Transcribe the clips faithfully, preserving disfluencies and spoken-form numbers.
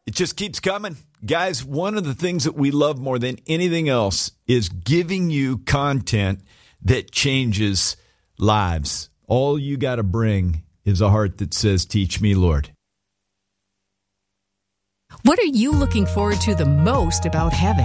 It just keeps coming. Guys, one of the things that we love more than anything else is giving you content that changes lives. All you got to bring is a heart that says, teach me, Lord. What are you looking forward to the most about heaven?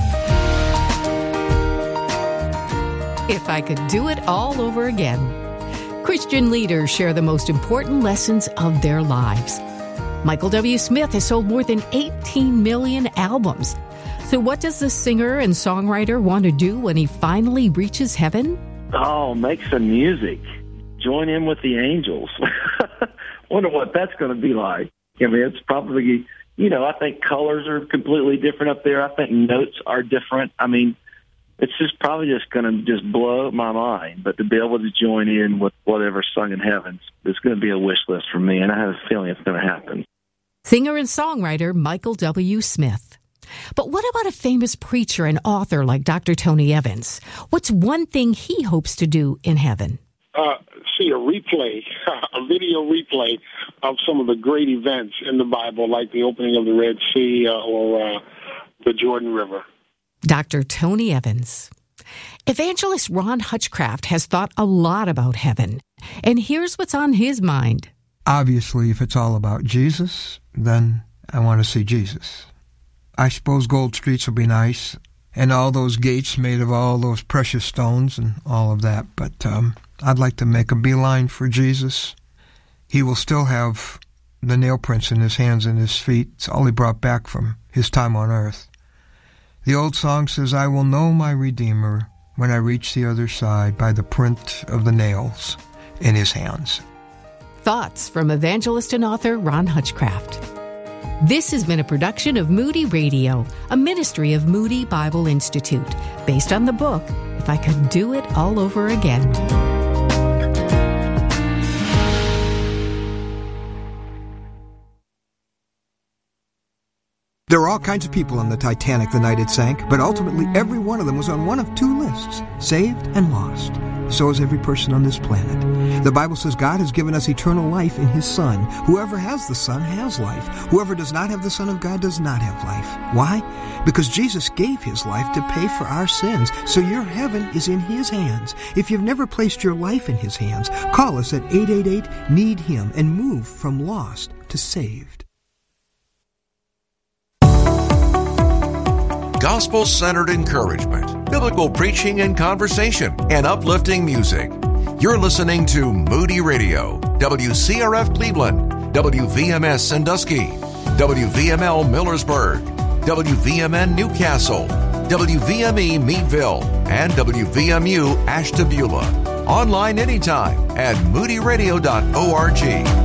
If I could do it all over again. Christian leaders share the most important lessons of their lives. Michael W. Smith has sold more than eighteen million albums. So what does the singer and songwriter want to do when he finally reaches heaven? Oh, make some music. Join in with the angels. Wonder what that's going to be like. I mean, it's probably, you know, I think colors are completely different up there. I think notes are different. I mean, it's just probably just going to just blow my mind. But to be able to join in with whatever's sung in heaven, it's going to be a wish list for me, and I have a feeling it's going to happen. Singer and songwriter Michael W. Smith. But what about a famous preacher and author like Doctor Tony Evans? What's one thing he hopes to do in heaven? Uh, see a replay, a video replay of some of the great events in the Bible, like the opening of the Red Sea uh, or uh, the Jordan River. Doctor Tony Evans. Evangelist Ron Hutchcraft has thought a lot about heaven, and here's what's on his mind. Obviously, if it's all about Jesus, then I want to see Jesus. I suppose gold streets will be nice, and all those gates made of all those precious stones and all of that, but um, I'd like to make a beeline for Jesus. He will still have the nail prints in his hands and his feet. It's all he brought back from his time on earth. The old song says, I will know my Redeemer when I reach the other side by the print of the nails in his hands. Thoughts from evangelist and author Ron Hutchcraft. This has been a production of Moody Radio, a ministry of Moody Bible Institute, based on the book, If I Could Do It All Over Again. There are all kinds of people on the Titanic the night it sank, but ultimately every one of them was on one of two lists, saved and lost. So is every person on this planet. The Bible says God has given us eternal life in His Son. Whoever has the Son has life. Whoever does not have the Son of God does not have life. Why? Because Jesus gave His life to pay for our sins. So your heaven is in His hands. If you've never placed your life in His hands, call us at eight eight eight, need him and move from lost to saved. Gospel-centered encouragement, biblical preaching and conversation, and uplifting music. You're listening to Moody Radio, W C R F Cleveland, W V M S Sandusky, W V M L Millersburg, W V M N Newcastle, W V M E Meadville, and W V M U Ashtabula. Online anytime at moody radio dot org.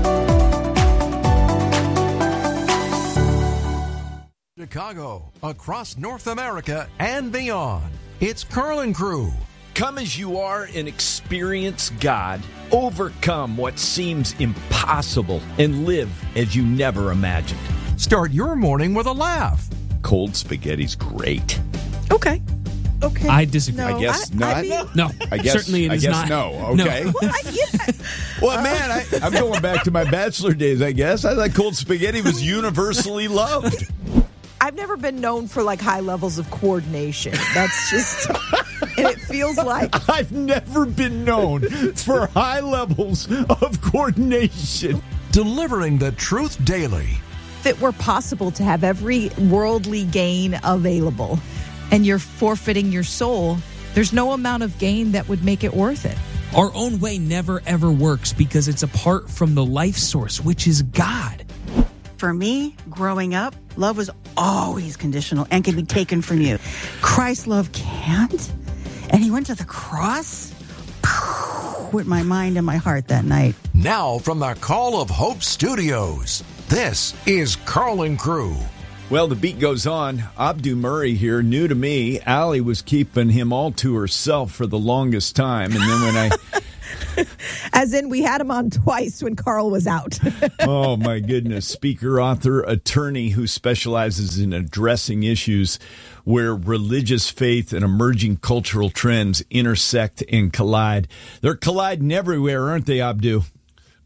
Chicago, across North America and beyond. It's Carl and Crew. Come as you are and experience God. Overcome what seems impossible and live as you never imagined. Start your morning with a laugh. Cold spaghetti's great. Okay. Okay. I disagree. No, I guess I, not. I mean, No, I guess, certainly it I is guess not. no. Okay. No. well, I, yeah. Well, man, I, I'm going back to my bachelor days, I guess. I thought cold spaghetti was universally loved. I've never been known for like high levels of coordination. That's just, and it feels like I've never been known for high levels of coordination. Delivering the truth daily. if it were possible to have every worldly gain available and you're forfeiting your soul, there's no amount of gain that would make it worth it. Our own way never ever works because it's apart from the life source, which is God. For me, growing up, love was always conditional and can be taken from you. Christ's love can't. And he went to the cross with my mind and my heart that night. Now from the Call of Hope Studios, this is Carl and Crew. Well, the beat goes on. Abdu Murray here, new to me. Allie was keeping him all to herself for the longest time. And then when I... As in, we had him on twice when Carl was out. Oh, my goodness. Speaker, author, attorney who specializes in addressing issues where religious faith and emerging cultural trends intersect and collide. They're colliding everywhere, aren't they, Abdu?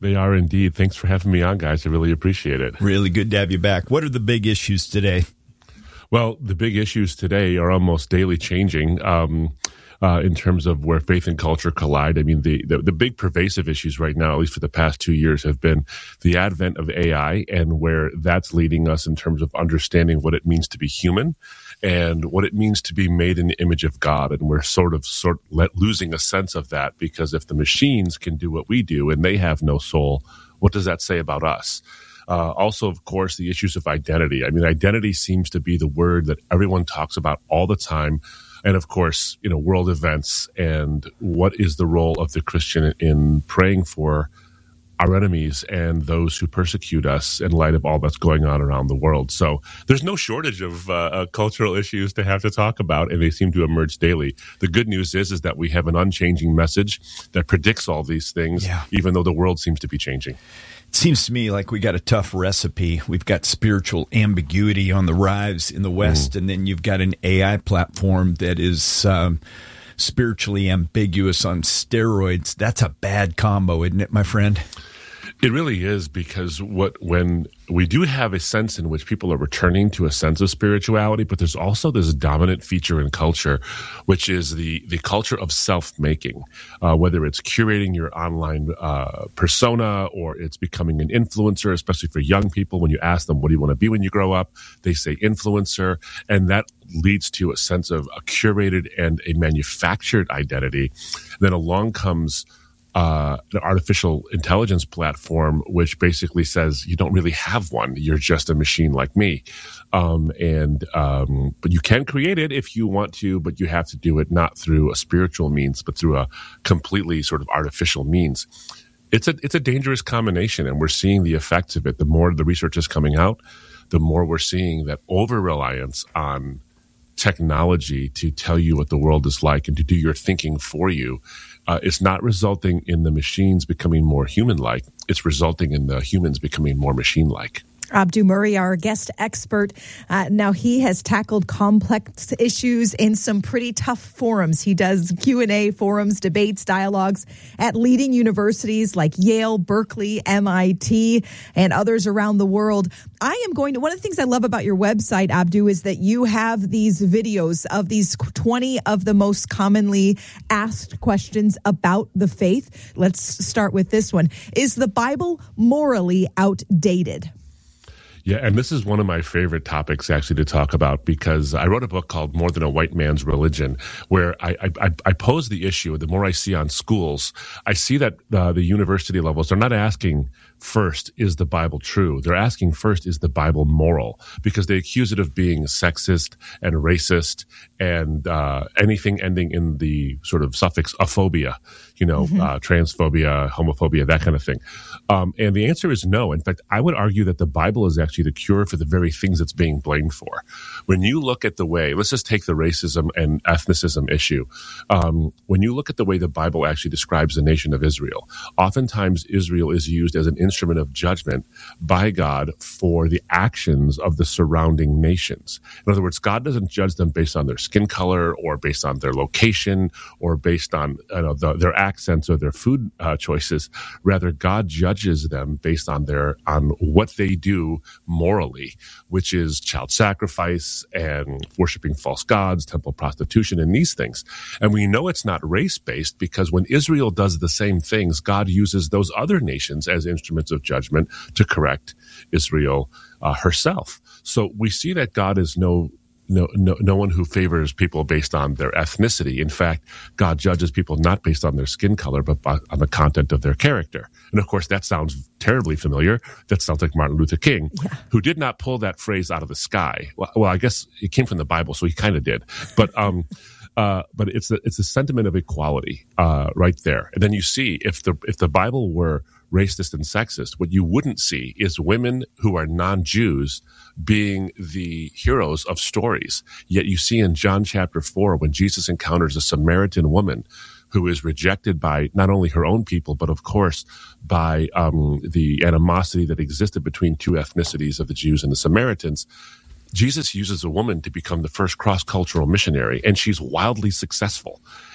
They are indeed. Thanks for having me on, guys. I really appreciate it. Really good to have you back. What are the big issues today? Well, the big issues today are almost daily changing. Um, Uh, in terms of where faith and culture collide. I mean, the, the, the big pervasive issues right now, at least for the past two years, have been the advent of A I and where that's leading us in terms of understanding what it means to be human and what it means to be made in the image of God. And we're sort of sort let, losing a sense of that, because if the machines can do what we do and they have no soul, what does that say about us? Uh, also, of course, the issues of identity. I mean, identity seems to be the word that everyone talks about all the time. And of course, you know, world events and what is the role of the Christian in praying for our enemies and those who persecute us in light of all that's going on around the world. So there's no shortage of uh, uh, cultural issues to have to talk about, and they seem to emerge daily. The good news is, is that we have an unchanging message that predicts all these things, yeah. even though the world seems to be changing. It seems to me like we got a tough recipe. We've got spiritual ambiguity on the rise in the West, mm. and then you've got an A I platform that is um, spiritually ambiguous on steroids. That's a bad combo, isn't it, my friend? It really is, because what when we do have a sense in which people are returning to a sense of spirituality, but there's also this dominant feature in culture, which is the, the culture of self-making, uh, whether it's curating your online uh, persona or it's becoming an influencer, especially for young people. When you ask them, what do you want to be when you grow up? They say influencer, and that leads to a sense of a curated and a manufactured identity. Then along comes Uh, an artificial intelligence platform, which basically says you don't really have one. You're just a machine like me. Um, and, um, but you can create it if you want to, but you have to do it not through a spiritual means, but through a completely sort of artificial means. It's a, it's a dangerous combination, and we're seeing the effects of it. The more the research is coming out, the more we're seeing that over-reliance on technology to tell you what the world is like and to do your thinking for you Uh, it's not resulting in the machines becoming more human-like. It's resulting in the humans becoming more machine-like. Abdu Murray, our guest expert. Uh, now, he has tackled complex issues in some pretty tough forums. He does Q and A forums, debates, dialogues at leading universities like Yale, Berkeley, M I T, and others around the world. I am going to, one of the things I love about your website, Abdu, is that you have these videos of these twenty of the most commonly asked questions about the faith. Let's start with this one. Is the Bible morally outdated? Yeah, and this is one of my favorite topics actually to talk about, because I wrote a book called More Than a White Man's Religion, where I I, I pose the issue. The more I see on schools, I see that uh, the university levels, they're not asking first, is the Bible true? They're asking first, is the Bible moral? Because they accuse it of being sexist and racist and uh, anything ending in the sort of suffix aphobia, you know, mm-hmm. uh, transphobia, homophobia, that kind of thing. Um, and the answer is no. In fact, I would argue that the Bible is actually the cure for the very things it's being blamed for. When you look at the way, let's just take the racism and ethnicism issue. Um, when you look at the way the Bible actually describes the nation of Israel, oftentimes Israel is used as an instrument of judgment by God for the actions of the surrounding nations. In other words, God doesn't judge them based on their skin color or based on their location or based on you know, the, their accents or their food uh, choices. Rather, God judges them based on their on what they do morally, which is child sacrifice and worshiping false gods, temple prostitution, and these things. And we know it's not race-based because when Israel does the same things, God uses those other nations as instruments of judgment to correct Israel uh, herself. So we see that God is no No, no, no one who favors people based on their ethnicity. In fact, God judges people not based on their skin color, but by, on the content of their character. And of course, that sounds terribly familiar. That sounds like Martin Luther King, yeah. who did not pull that phrase out of the sky. Well, well I guess it came from the Bible, so he kind of did. But, um, uh, but it's the, it's a sentiment of equality, uh, right there. And then you see if the, if the Bible were racist and sexist, what you wouldn't see is women who are non-Jews being the heroes of stories. Yet you see in John chapter four, when Jesus encounters a Samaritan woman who is rejected by not only her own people, but of course by um, the animosity that existed between two ethnicities of the Jews and the Samaritans, Jesus uses a woman to become the first cross-cultural missionary, and she's wildly successful.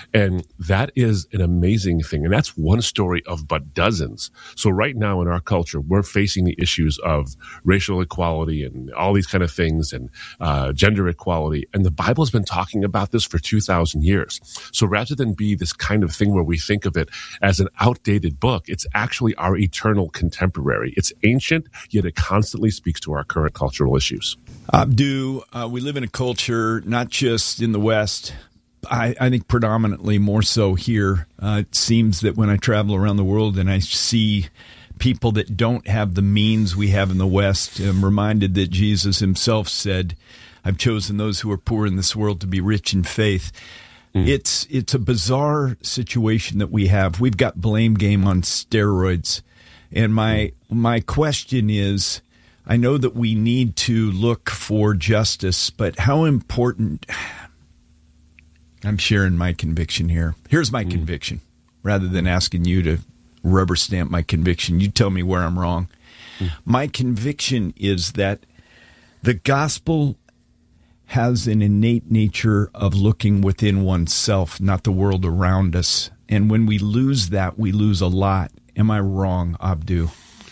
And that is an amazing thing. And that's one story of but dozens. So right now in our culture, we're facing the issues of racial equality and all these kind of things and uh, gender equality. And the Bible's been talking about this for two thousand years. So rather than be this kind of thing where we think of it as an outdated book, it's actually our eternal contemporary. It's ancient, yet it constantly speaks to our current cultural issues. Abdu, uh, we live in a culture, not just in the West, I, I think predominantly more so here. Uh, it seems that when I travel around the world and I see people that don't have the means we have in the West, I'm reminded that Jesus himself said, I've chosen those who are poor in this world to be rich in faith. Mm. It's it's a bizarre situation that we have. We've got blame game on steroids. And my my question is, I know that we need to look for justice, but how important... I'm sharing my conviction here. Here's my mm. conviction. Rather than asking you to rubber stamp my conviction, you tell me where I'm wrong. Mm. My conviction is that the gospel has an innate nature of looking within oneself, not the world around us. And when we lose that, we lose a lot. Am I wrong, Abdu?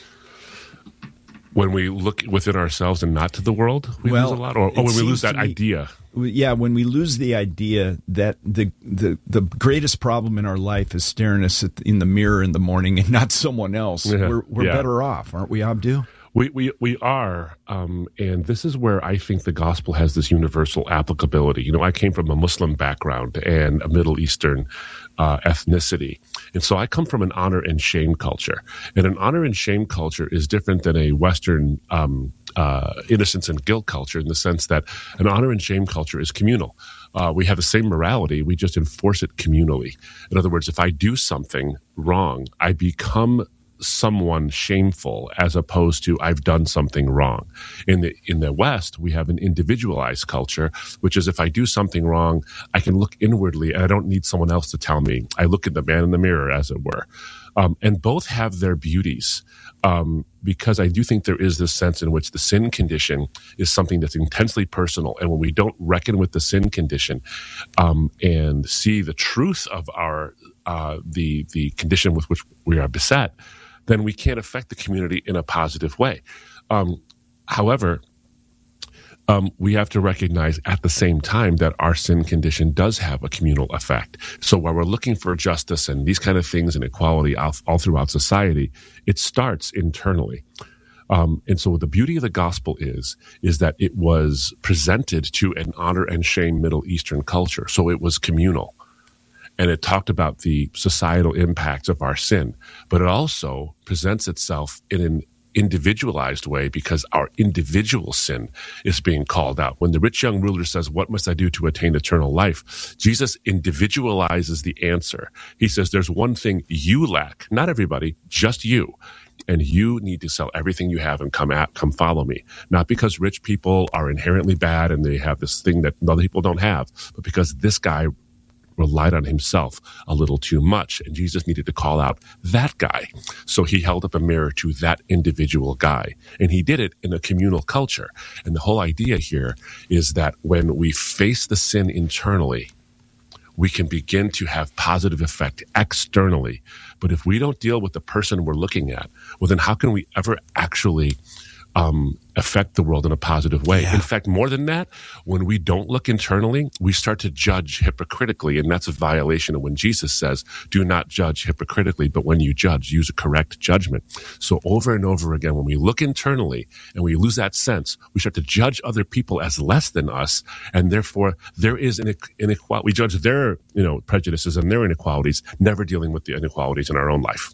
When we look within ourselves and not to the world, we well, lose a lot? Or, or when we lose that me, idea? Yeah, when we lose the idea that the, the the greatest problem in our life is staring us at, in the mirror in the morning and not someone else, yeah. we're, we're yeah. better off, aren't we, Abdu? We we we are, um, and this is where I think the gospel has this universal applicability. You know, I came from a Muslim background and a Middle Eastern uh, ethnicity, and so I come from an honor and shame culture. And an honor and shame culture is different than a Western um, uh, innocence and guilt culture in the sense that an honor and shame culture is communal. Uh, we have the same morality, we just enforce it communally. In other words, if I do something wrong, I become someone shameful as opposed to I've done something wrong. In the in the West, we have an individualized culture, which is if I do something wrong, I can look inwardly and I don't need someone else to tell me. I look at the man in the mirror, as it were. Um, and both have their beauties um, because I do think there is this sense in which the sin condition is something that's intensely personal. And when we don't reckon with the sin condition um, and see the truth of our uh, the the condition with which we are beset, then we can't affect the community in a positive way. Um, however, um, we have to recognize at the same time that our sin condition does have a communal effect. So while we're looking for justice and these kind of things and equality all, all throughout society, it starts internally. Um, and so the beauty of the gospel is, is that it was presented to an honor and shame Middle Eastern culture. So it was communal. And it talked about the societal impacts of our sin, but it also presents itself in an individualized way because our individual sin is being called out. When the rich young ruler says, what must I do to attain eternal life? Jesus individualizes the answer. He says, there's one thing you lack, not everybody, just you. And you need to sell everything you have and come at, come follow me. Not because rich people are inherently bad and they have this thing that other people don't have, but because this guy relied on himself a little too much. And Jesus needed to call out that guy. So he held up a mirror to that individual guy. And he did it in a communal culture. And the whole idea here is that when we face the sin internally, we can begin to have positive effect externally. But if we don't deal with the person we're looking at, well, then how can we ever actually um, affect the world in a positive way? Yeah. In fact, more than that, when we don't look internally, we start to judge hypocritically. And that's a violation of when Jesus says, do not judge hypocritically, but when you judge, use a correct judgment. So over and over again, when we look internally and we lose that sense, we start to judge other people as less than us. And therefore, there is an inequality. We judge their, you know, prejudices and their inequalities, never dealing with the inequalities in our own life.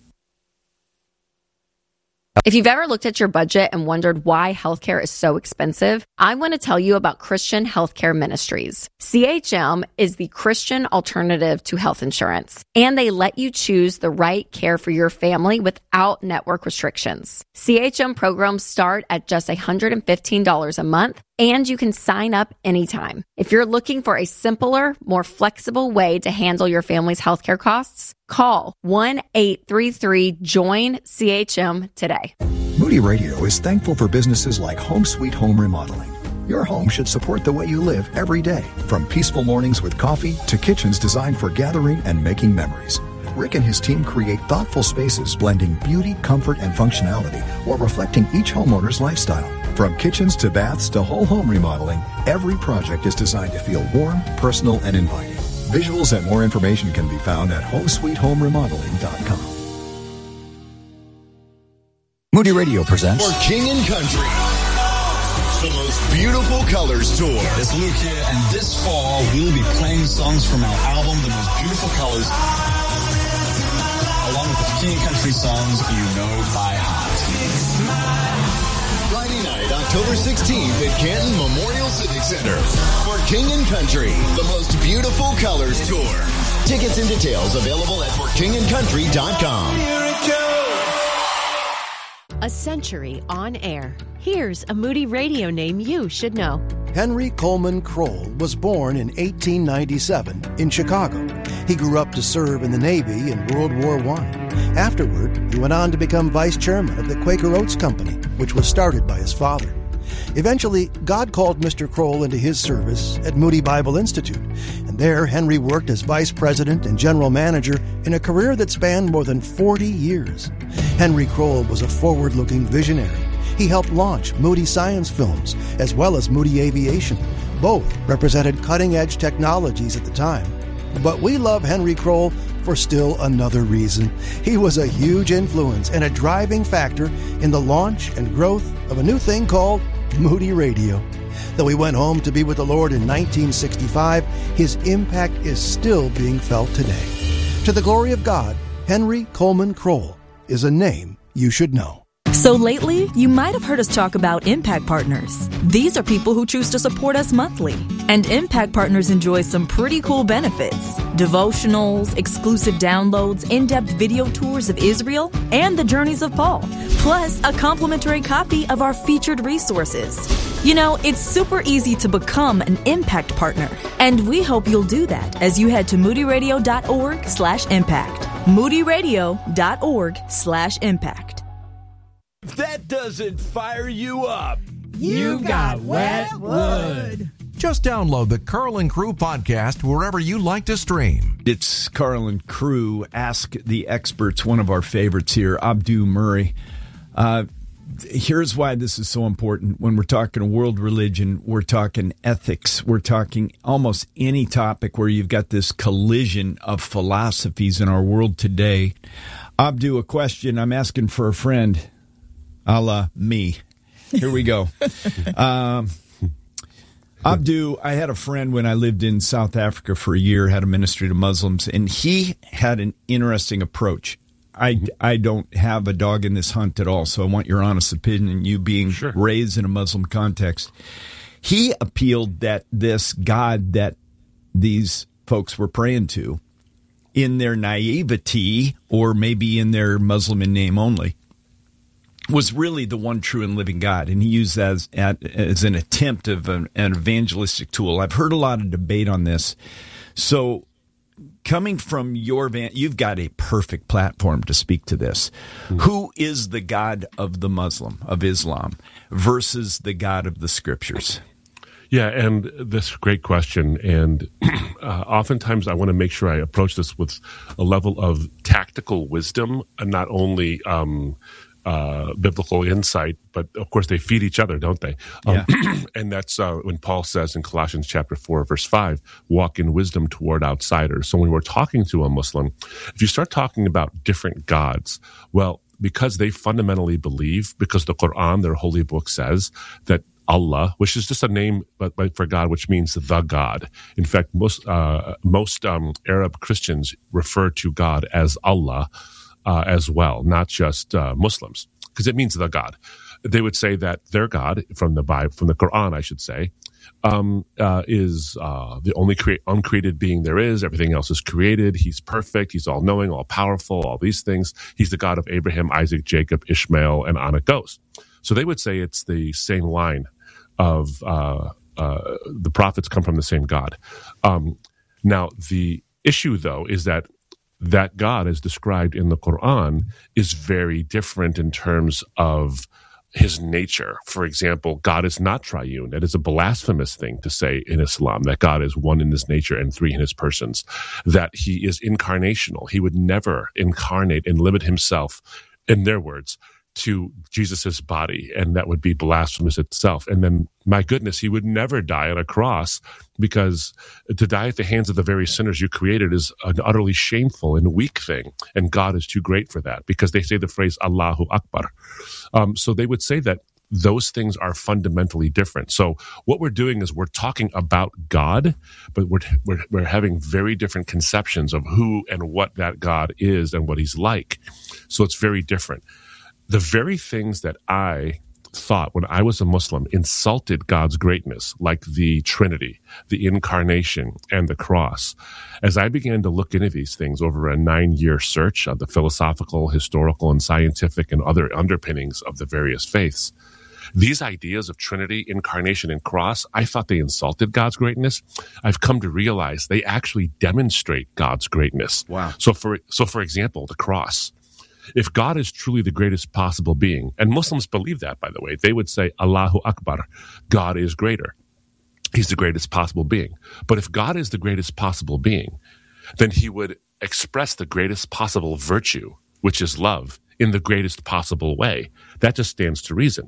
If you've ever looked at your budget and wondered why healthcare is so expensive, I want to tell you about Christian Healthcare Ministries. C H M is the Christian alternative to health insurance, and they let you choose the right care for your family without network restrictions. C H M programs start at just one hundred fifteen dollars a month, and you can sign up anytime. If you're looking for a simpler, more flexible way to handle your family's healthcare costs, call one eight three three join C H M today. Moody Radio is thankful for businesses like Home Sweet Home Remodeling. Your home should support the way you live every day, from peaceful mornings with coffee to kitchens designed for gathering and making memories. Rick and his team create thoughtful spaces blending beauty, comfort, and functionality while reflecting each homeowner's lifestyle. From kitchens to baths to whole home remodeling, every project is designed to feel warm, personal, and inviting. Visuals and more information can be found at home sweet home remodeling dot com. Moody Radio presents For King and Country, the most beautiful colors tour. It's Luke here, and this fall we'll be playing songs from our album, The Most Beautiful Colors, along with the King and Country songs you know by heart. Friday night, October sixteenth at Canton Memorial Civic Center. For King and Country, the most beautiful colors tour. Tickets and details available at for king and country dot com. A century on air. Here's a Moody Radio name you should know. Henry Coleman Kroll was born in eighteen ninety-seven in Chicago. He grew up to serve in the Navy in World War One. Afterward, he went on to become vice chairman of the Quaker Oats Company, which was started by his father. Eventually, God called Mister Kroll into his service at Moody Bible Institute, and there Henry worked as vice president and general manager in a career that spanned more than forty years. Henry Kroll was a forward-looking visionary. He helped launch Moody Science Films, as well as Moody Aviation. Both represented cutting-edge technologies at the time. But we love Henry Kroll for still another reason. He was a huge influence and a driving factor in the launch and growth of a new thing called Moody Radio. Though he went home to be with the Lord in nineteen sixty-five, his impact is still being felt today. To the glory of God, Henry Coleman Kroll is a name you should know. So lately, you might have heard us talk about Impact Partners. These are people who choose to support us monthly. And Impact Partners enjoy some pretty cool benefits. Devotionals, exclusive downloads, in-depth video tours of Israel, and the journeys of Paul. Plus, a complimentary copy of our featured resources. You know, it's super easy to become an Impact Partner. And we hope you'll do that as you head to moodyradio.org slash impact. moodyradio.org slash impact. If that doesn't fire you up, you got wet wood. Just download the Carl and Crew podcast wherever you like to stream. It's Carl and Crew, Ask the Experts, one of our favorites here, Abdu Murray. Uh, here's why this is so important. When we're talking world religion, we're talking ethics. We're talking almost any topic where you've got this collision of philosophies in our world today. Abdu, a question I'm asking for a friend. A la me. Here we go. um, Abdu, I had a friend when I lived in South Africa for a year, had a ministry to Muslims, and he had an interesting approach. I, I don't have a dog in this hunt at all, so I want your honest opinion, you being sure. raised in a Muslim context. He appealed that this God that these folks were praying to, in their naivety, or maybe in their Muslim in name only, was really the one true and living God, and he used that as, as an attempt of an, an evangelistic tool. I've heard a lot of debate on this. So coming from your van, you've got a perfect platform to speak to this. Mm-hmm. Who is the God of the Muslim, of Islam, versus the God of the Scriptures? Yeah, and this great question. And uh, oftentimes I want to make sure I approach this with a level of tactical wisdom, and not only um Uh, biblical insight, but of course they feed each other, don't they? Um, yeah. And that's uh, when Paul says in Colossians chapter four, verse five, walk in wisdom toward outsiders. So when we're talking to a Muslim, if you start talking about different gods, well, because they fundamentally believe, because the Quran, their holy book, says that Allah, which is just a name but, but for God, which means the God. In fact, most uh, most um, Arab Christians refer to God as Allah. Uh, as well, not just uh, Muslims, because it means the God. They would say that their God, from the Bible, from the Quran, I should say, um, uh, is uh, the only cre- uncreated being there is. Everything else is created. He's perfect. He's all-knowing, all-powerful, all these things. He's the God of Abraham, Isaac, Jacob, Ishmael, and on it goes. So they would say it's the same line of uh, uh, the prophets come from the same God. Um, now, the issue, though, is that that God, as described in the Quran, is very different in terms of his nature. For example, God is not triune. That is a blasphemous thing to say in Islam, that God is one in his nature and three in his persons, that he is incarnational. He would never incarnate and limit himself, in their words, to Jesus's body, and that would be blasphemous itself. And then, my goodness, he would never die on a cross, because to die at the hands of the very sinners you created is an utterly shameful and weak thing, and God is too great for that, because they say the phrase Allahu Akbar. Um, so they would say that those things are fundamentally different. So what we're doing is we're talking about God, but we're, we're, we're having very different conceptions of who and what that God is and what he's like. So it's very different. The very things that I thought when I was a Muslim insulted God's greatness, like the Trinity, the Incarnation, and the cross, as I began to look into these things over a nine-year search of the philosophical, historical, and scientific and other underpinnings of the various faiths, these ideas of Trinity, Incarnation, and cross, I thought they insulted God's greatness. I've come to realize they actually demonstrate God's greatness. Wow. So for, so for example, the cross. If God is truly the greatest possible being, and Muslims believe that, by the way, they would say, Allahu Akbar, God is greater. He's the greatest possible being. But if God is the greatest possible being, then he would express the greatest possible virtue, which is love, in the greatest possible way. That just stands to reason.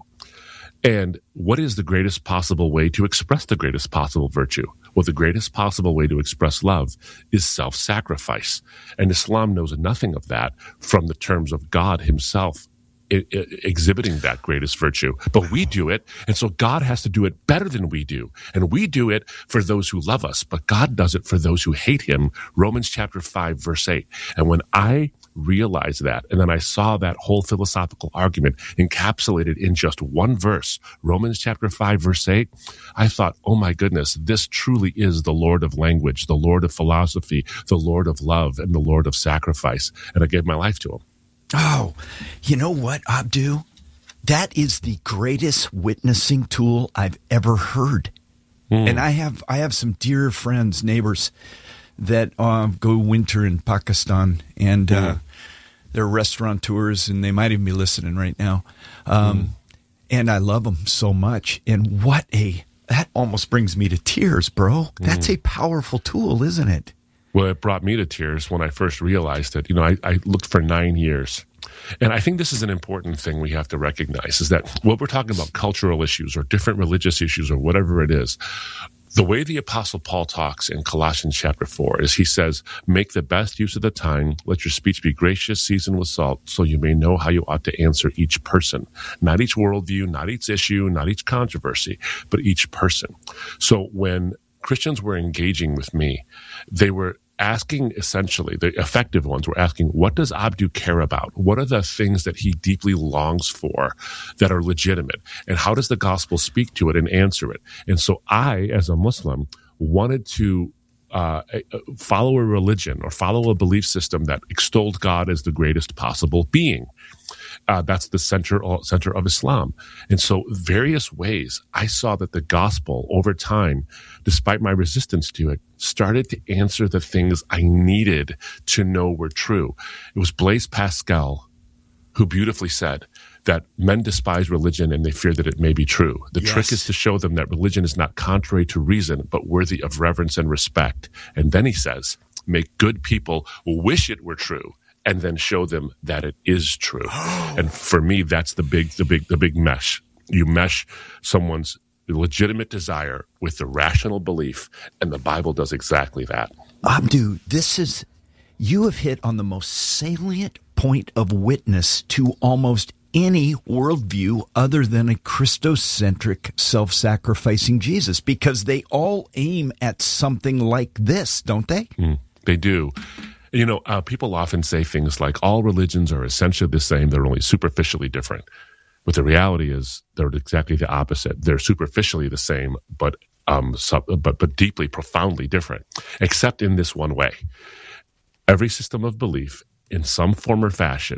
And what is the greatest possible way to express the greatest possible virtue? Well, the greatest possible way to express love is self-sacrifice. And Islam knows nothing of that from the terms of God himself I- I- exhibiting that greatest virtue. But we do it, and so God has to do it better than we do. And we do it for those who love us, but God does it for those who hate him. Romans chapter five, verse eight. And when I realized that, and then I saw that whole philosophical argument encapsulated in just one verse, Romans chapter five, verse eight, I thought, oh my goodness, this truly is the Lord of language, the Lord of philosophy, the Lord of love, and the Lord of sacrifice. And I gave my life to him. Oh, you know what, Abdu? That is the greatest witnessing tool I've ever heard. Mm. And I have I have some dear friends, neighbors, that uh, go winter in Pakistan, and uh, mm. they're restaurateurs, and they might even be listening right now. Um, mm. And I love them so much. And what a, that almost brings me to tears, bro. That's mm. a powerful tool, isn't it? Well, it brought me to tears when I first realized it. You know, I, I looked for nine years. And I think this is an important thing we have to recognize, is that what we're talking about, cultural issues or different religious issues or whatever it is, the way the Apostle Paul talks in Colossians chapter four is he says, make the best use of the time. Let your speech be gracious, seasoned with salt, so you may know how you ought to answer each person. Not each worldview, not each issue, not each controversy, but each person. So when Christians were engaging with me, they were asking, essentially, the effective ones were asking, what does Abdu care about? What are the things that he deeply longs for that are legitimate? And how does the gospel speak to it and answer it? And so I, as a Muslim, wanted to uh, follow a religion or follow a belief system that extolled God as the greatest possible being. Uh, that's the center center of Islam. And so various ways I saw that the gospel over time, despite my resistance to it, started to answer the things I needed to know were true. It was Blaise Pascal who beautifully said that men despise religion and they fear that it may be true. The yes. trick is to show them that religion is not contrary to reason, but worthy of reverence and respect. And then he says, make good people wish it were true, and then show them that it is true. And for me, that's the big, the big, the big mesh. You mesh someone's legitimate desire with the rational belief, and the Bible does exactly that. Abdu, this is, you have hit on the most salient point of witness to almost any worldview other than a Christocentric, self-sacrificing Jesus, because they all aim at something like this, don't they? Mm, they do. You know, uh, people often say things like all religions are essentially the same, they're only superficially different. But the reality is they're exactly the opposite. They're superficially the same, but um, sub, but but deeply, profoundly different, except in this one way. Every system of belief, in some form or fashion,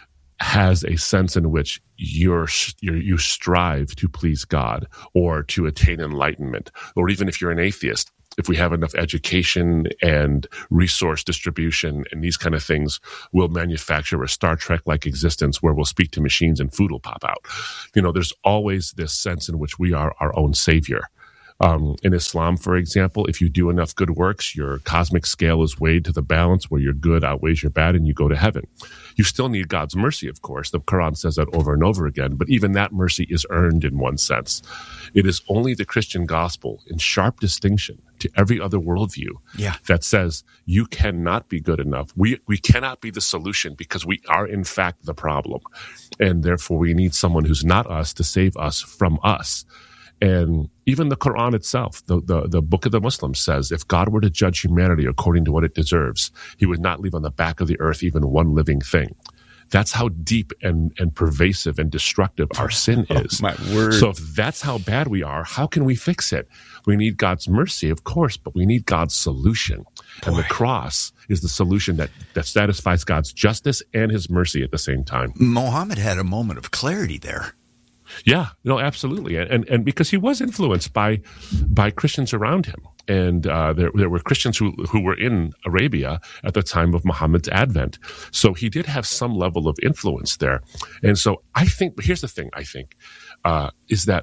has a sense in which you're, you're, you strive to please God or to attain enlightenment. Or even if you're an atheist, if we have enough education and resource distribution and these kind of things, we'll manufacture a Star Trek-like existence where we'll speak to machines and food will pop out. You know, there's always this sense in which we are our own savior. Um, in Islam, for example, if you do enough good works, your cosmic scale is weighed to the balance where your good outweighs your bad and you go to heaven. You still need God's mercy, of course. The Quran says that over and over again, but even that mercy is earned in one sense. It is only the Christian gospel, in sharp distinction to every other worldview, yeah. that says you cannot be good enough. We, we cannot be the solution because we are, in fact, the problem. And therefore, we need someone who's not us to save us from us. And even the Quran itself, the, the, the book of the Muslims says, if God were to judge humanity according to what it deserves, he would not leave on the back of the earth even one living thing. That's how deep and, and pervasive and destructive our sin is. Oh, my word. So if that's how bad we are, how can we fix it? We need God's mercy, of course, but we need God's solution. Boy. And the cross is the solution that, that satisfies God's justice and his mercy at the same time. Muhammad had a moment of clarity there. Yeah, no, absolutely, and and because he was influenced by by Christians around him, and uh, there there were Christians who who were in Arabia at the time of Muhammad's advent, so he did have some level of influence there, and so I think. But here's the thing: I think uh, is that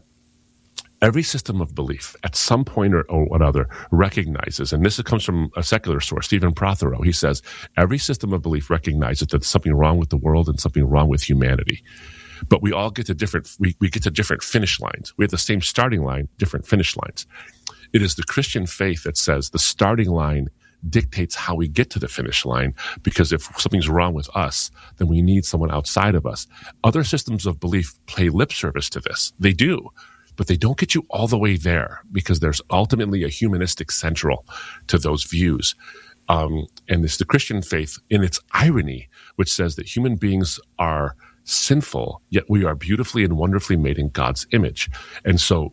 every system of belief at some point or, or another recognizes, and this comes from a secular source, Stephen Prothero. He says every system of belief recognizes that there's something wrong with the world and something wrong with humanity. But we all get to different, we, we get to different finish lines. We have the same starting line, different finish lines. It is the Christian faith that says the starting line dictates how we get to the finish line, because if something's wrong with us, then we need someone outside of us. Other systems of belief play lip service to this. They do, but they don't get you all the way there, because there's ultimately a humanistic central to those views. Um, and it's the Christian faith in its irony, which says that human beings are sinful, yet we are beautifully and wonderfully made in God's image. And so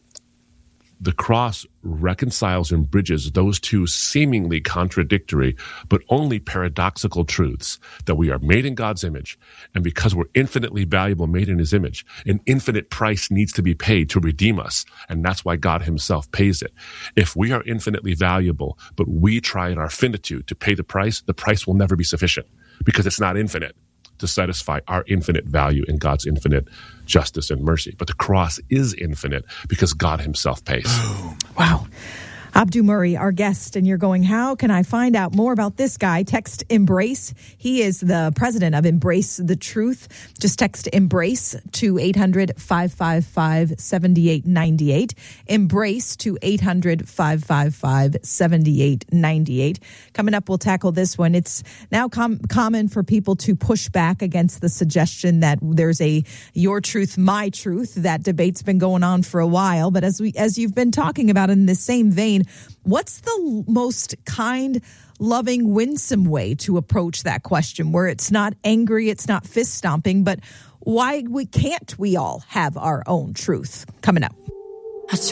the cross reconciles and bridges those two seemingly contradictory, but only paradoxical truths, that we are made in God's image. And because we're infinitely valuable, made in his image, an infinite price needs to be paid to redeem us. And that's why God himself pays it. If we are infinitely valuable, but we try in our finitude to pay the price, the price will never be sufficient, because it's not infinite to satisfy our infinite value in God's infinite justice and mercy. But the cross is infinite because God himself pays. Wow. Abdu Murray, our guest, and you're going, how can I find out more about this guy? Text EMBRACE. He is the president of Embrace the Truth. Just text EMBRACE to eight hundred, five five five, seven eight nine eight. EMBRACE to eight hundred, five five five, seven eight nine eight. Coming up, we'll tackle this one. It's now com- common for people to push back against the suggestion that there's a your truth, my truth. That debate's been going on for a while. But as we, as you've been talking about in the same vein, what's the most kind, loving, winsome way to approach that question, where it's not angry, it's not fist stomping, but why we can't we all have our own truth? Coming up.